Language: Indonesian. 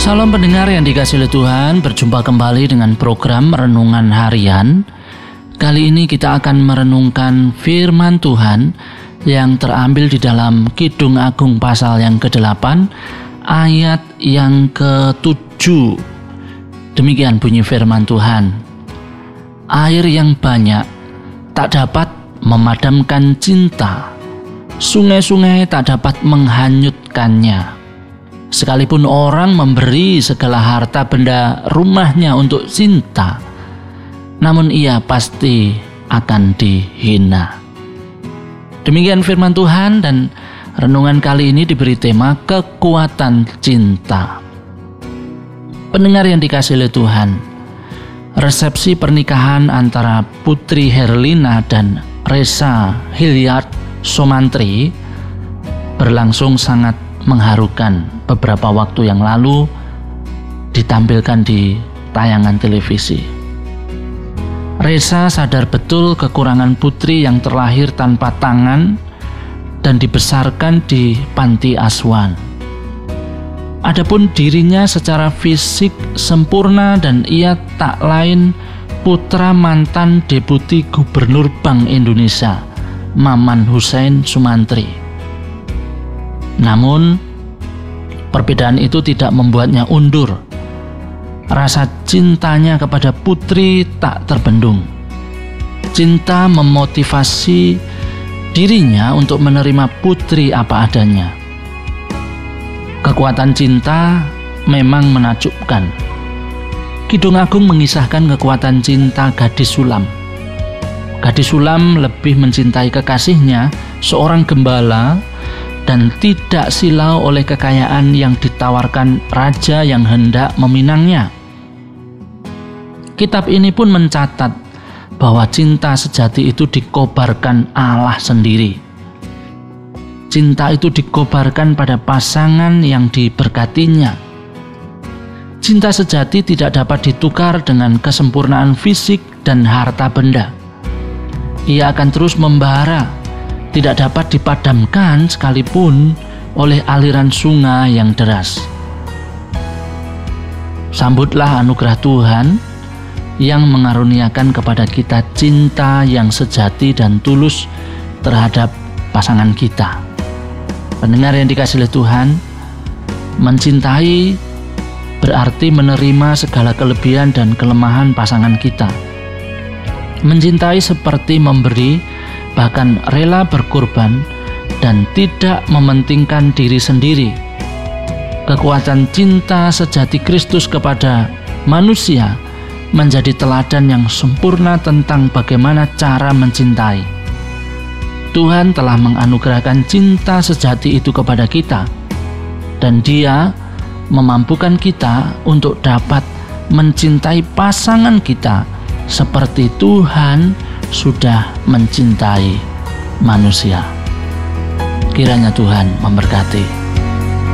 Salam pendengar yang dikasihi oleh Tuhan, berjumpa kembali dengan program Renungan Harian. Kali ini kita akan merenungkan firman Tuhan yang terambil di dalam Kidung Agung pasal yang ke-8 ayat yang ke-7. Demikian bunyi firman Tuhan. Air yang banyak tak dapat memadamkan cinta, sungai-sungai tak dapat menghanyutkannya. Sekalipun orang memberi segala harta benda rumahnya untuk cinta, namun ia pasti akan dihina. Demikian firman Tuhan, dan renungan kali ini diberi tema kekuatan cinta. Pendengar yang dikasihi oleh Tuhan, resepsi pernikahan antara Putri Herlina dan Reza Hilliard Somantri berlangsung sangat mengharukan beberapa waktu yang lalu ditampilkan di tayangan televisi. Reza sadar betul kekurangan putri yang terlahir tanpa tangan dan dibesarkan di panti asuhan. Adapun dirinya secara fisik sempurna dan ia tak lain putra mantan Deputi Gubernur Bank Indonesia, Maman Hussein Sumantri. Namun, perbedaan itu tidak membuatnya undur. Rasa cintanya kepada putri tak terbendung. Cinta memotivasi dirinya untuk menerima putri apa adanya. Kekuatan cinta memang menakjubkan. Kidung Agung mengisahkan kekuatan cinta gadis sulam. Gadis sulam lebih mencintai kekasihnya, seorang gembala, dan tidak silau oleh kekayaan yang ditawarkan raja yang hendak meminangnya. Kitab ini pun mencatat bahwa cinta sejati itu dikobarkan Allah sendiri. Cinta itu dikobarkan pada pasangan yang diberkatinya. Cinta sejati tidak dapat ditukar dengan kesempurnaan fisik dan harta benda. Ia akan terus membara, tidak dapat dipadamkan sekalipun oleh aliran sungai yang deras. Sambutlah anugerah Tuhan yang mengaruniakan kepada kita cinta yang sejati dan tulus terhadap pasangan kita. Pendengar yang dikasihi oleh Tuhan, mencintai berarti menerima segala kelebihan dan kelemahan pasangan kita. Mencintai seperti memberi, bahkan rela berkorban dan tidak mementingkan diri sendiri. Kekuatan cinta sejati Kristus kepada manusia menjadi teladan yang sempurna tentang bagaimana cara mencintai. Tuhan telah menganugerahkan cinta sejati itu kepada kita, dan Dia memampukan kita untuk dapat mencintai pasangan kita seperti Tuhan sudah mencintai manusia. Kiranya Tuhan memberkati.